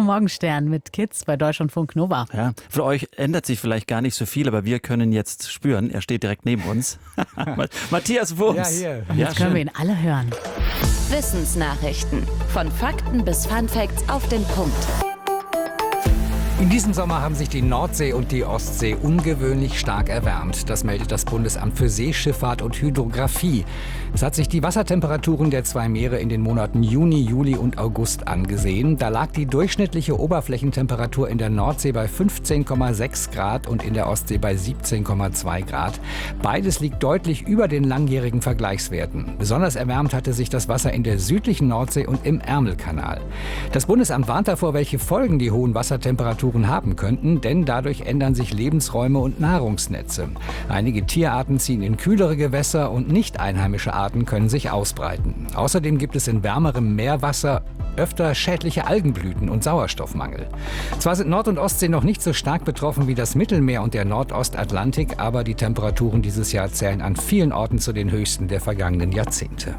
Der Morgenstern mit Kids bei Deutschlandfunk Nova. Ja, für euch ändert sich vielleicht gar nicht so viel, aber wir können jetzt spüren, er steht direkt neben uns. Matthias Wurms. Ja, hier. Und jetzt können wir ihn alle hören. Wissensnachrichten. Von Fakten bis Funfacts auf den Punkt. In diesem Sommer haben sich die Nordsee und die Ostsee ungewöhnlich stark erwärmt. Das meldet das Bundesamt für Seeschifffahrt und Hydrographie. Es hat sich die Wassertemperaturen der zwei Meere in den Monaten Juni, Juli und August angesehen. Da lag die durchschnittliche Oberflächentemperatur in der Nordsee bei 15,6 Grad und in der Ostsee bei 17,2 Grad. Beides liegt deutlich über den langjährigen Vergleichswerten. Besonders erwärmt hatte sich das Wasser in der südlichen Nordsee und im Ärmelkanal. Das Bundesamt warnt davor, welche Folgen die hohen Wassertemperaturen haben könnten, denn dadurch ändern sich Lebensräume und Nahrungsnetze. Einige Tierarten ziehen in kühlere Gewässer und nicht einheimische Arten können sich ausbreiten. Außerdem gibt es in wärmerem Meerwasser öfter schädliche Algenblüten und Sauerstoffmangel. Zwar sind Nord- und Ostsee noch nicht so stark betroffen wie das Mittelmeer und der Nordostatlantik, aber die Temperaturen dieses Jahr zählen an vielen Orten zu den höchsten der vergangenen Jahrzehnte.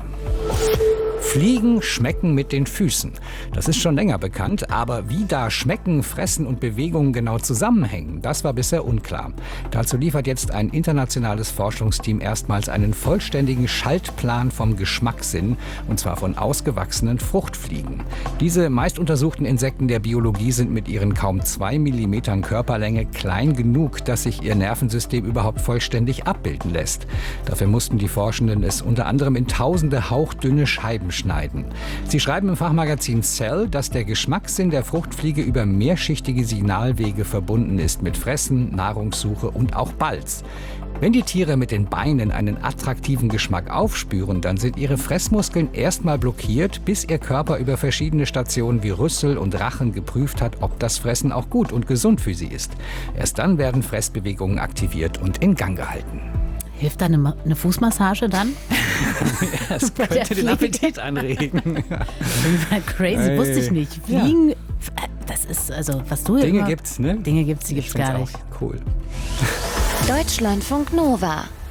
Fliegen schmecken mit den Füßen. Das ist schon länger bekannt, aber wie da Schmecken, Fressen und Bewegungen genau zusammenhängen, das war bisher unklar. Dazu liefert jetzt ein internationales Forschungsteam erstmals einen vollständigen Schaltplan vom Geschmackssinn, und zwar von ausgewachsenen Fruchtfliegen. Diese meist untersuchten Insekten der Biologie sind mit ihren kaum 2 mm Körperlänge klein genug, dass sich ihr Nervensystem überhaupt vollständig abbilden lässt. Dafür mussten die Forschenden es unter anderem in tausende hauchdünne Scheiben schneiden. Sie schreiben im Fachmagazin Cell, dass der Geschmackssinn der Fruchtfliege über mehrschichtige Signalwege verbunden ist mit Fressen, Nahrungssuche und auch Balz. Wenn die Tiere mit den Beinen einen attraktiven Geschmack aufspüren, dann sind ihre Fressmuskeln erstmal blockiert, bis ihr Körper über verschiedene Stationen wie Rüssel und Rachen geprüft hat, ob das Fressen auch gut und gesund für sie ist. Erst dann werden Fressbewegungen aktiviert und in Gang gehalten. Hilft da eine Fußmassage dann? Das könnte den Appetit anregen. Crazy, wusste ich nicht. Fliegen, das ist also, was du Dinge immer... gibt's, ne? Dinge gibt's, die gibt's gar nicht. Cool. Deutschlandfunk Nova.